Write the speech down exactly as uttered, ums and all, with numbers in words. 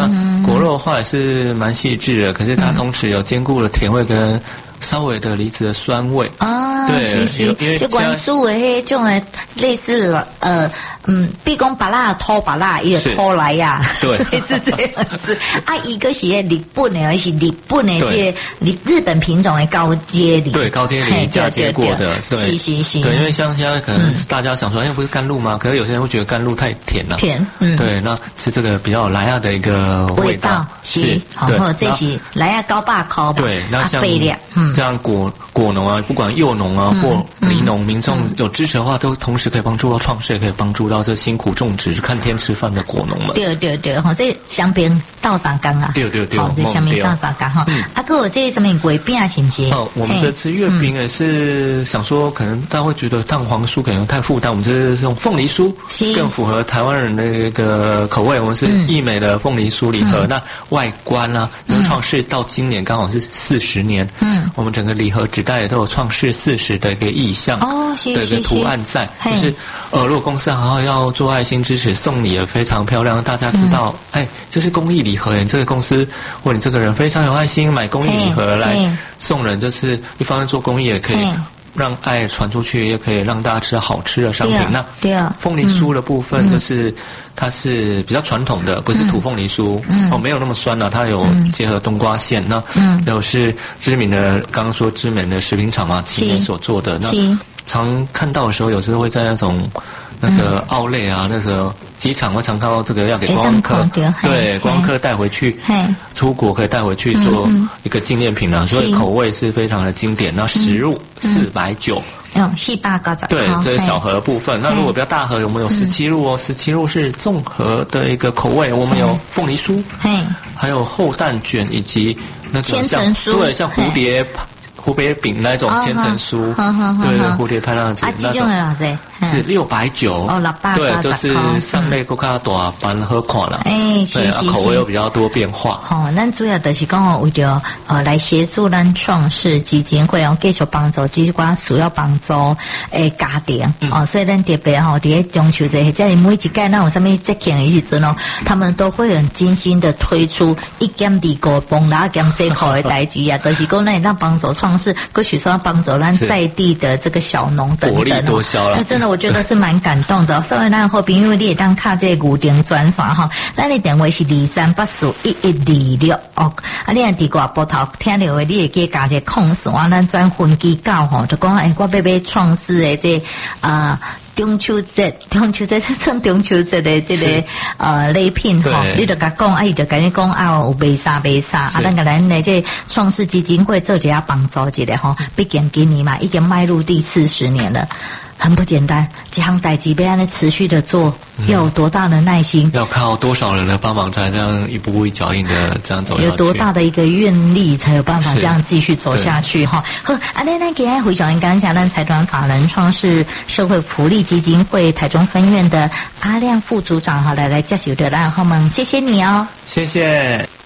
那果肉的话也是蛮细致的，可是它同时有兼顾了甜味跟稍微的离子的酸味啊， 对， 是是，就原属的迄种的类似呃嗯，比讲巴拉偷巴拉，伊就偷来呀， 对， 类似这样子。啊，一个是日本的，而是日本的这日日本品种的高阶梨， 对，高阶梨嫁接过的，对， 是是是。 对，因为像现在可能大家想说，哎，不是甘露吗？可是有些人会觉得甘露太甜了， 甜，嗯， 对，那是这个比较有莱雅的一个味道， 是，好，这是莱雅高八颗吧， 对，那像嗯， 这样果果农啊，不管柚农啊或梨农，民众有支持的话，都同时可以帮助到创世，也可以帮助到这辛苦种植、看天吃饭的果农们。 对对对，哈，这香槟稻沙缸啊， 对对对， 好，这香槟稻沙缸哈。啊，哥，我这什么月饼是不是？ 哦，我们这次月饼也是想说，可能大家会觉得蛋黄酥可能太负担，我们这是用凤梨酥，更符合台湾人的一个口味。我们是益美的凤梨酥礼盒，那外观啊，因为创世到今年刚好是四十年，嗯，我们整个礼盒纸袋也都有创世四十的一个意象，哦，的一个图案在，就是呃，如果公司好好要做爱心支持，送礼也非常漂亮，大家知道，哎，这是公益礼盒，你这个公司或你这个人非常有爱心，买公益礼盒来送人，就是一方面做公益，也可以让爱传出去，也可以让大家吃到好吃的商品。那对啊， 凤梨酥的部分就是它是比较传统的，不是土凤梨酥，哦，没有那么酸了，它有结合冬瓜馅，那有是知名的，刚刚说知名的食品厂嘛，青年所做的，那常看到的时候，有时候会在那种那个奥莱啊，那时候机场会常看到这个要给观光客，对，观光客带回去，出国可以带回去做一个纪念品啊，所以口味是非常的经典。那食入四百九。 嗯，四百九十。 对，这是小盒部分。那如果比较大盒，我们有十七入哦，十七入是综合的一个口味，我们有凤梨酥，还有厚蛋卷以及那个像对像蝴蝶。蝴蝶饼那种千层酥，对对，蝴蝶派那样子， 那种是六百九， 哦，六百对，就是三类更加大般好看了，哎，对，口味又比较多变化。 好，咱主要就是讲为了呃来协助咱创世基金会哦，继续帮助这寡需要帮助诶家庭哦，所以咱特别吼，伫中秋节或者每一届咱有啥物节庆的时阵哦，他们都会很精心的推出一减二五帮拉减四块的代志啊，就是讲咱让帮助创。是，或许说帮助咱在地的这个小农等等， 薄利多销了。 那真的，我觉得是蛮感动的。所以咱后边因为你也当卡这固定转线哈，咱的电话是二三八四一一二六哦。啊，你若伫外波头听到的，你会记加一个空线，咱转分机到吼，就讲哎，我要买创世的这啊。中秋节，中秋节算中秋节的这个呃礼品哈，你就甲讲，啊，伊就甲你讲啊，有卖啥卖啥，啊，咱个咱的这创世基金会做一下帮助一下吼，毕竟今年嘛，已经迈入第四十年了。很不简单，这项代志要安尼持续的做，要有多大的耐心？ 要靠多少人的帮忙才这样一步步一脚印的这样走下去？ 有多大的一个愿力才有办法这样继续走下去哈？好，啊，那那给大家回想感谢咱财团法人创世社会福利基金会台中分院的阿亮副组长哈，来来介绍的咱好吗？谢谢你哦， 谢谢。